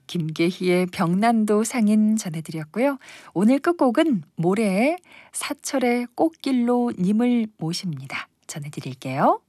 김계희의 병난도 상인 전해드렸고요. 오늘 끝곡은 모래의 사철의 꽃길로 님을 모십니다. 전해드릴게요.